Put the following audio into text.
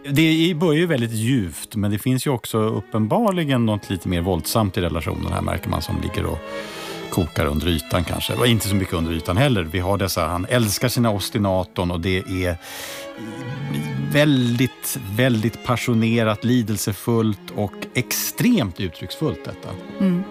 Det börjar ju väldigt djupt, men det finns ju också uppenbarligen något lite mer våldsamt i relationen här, märker man, som ligger och kokar under ytan kanske. Och inte så mycket under ytan heller. Vi har dessa, han älskar sina ostinaton och det är väldigt, väldigt passionerat, lidelsefullt och extremt uttrycksfullt detta.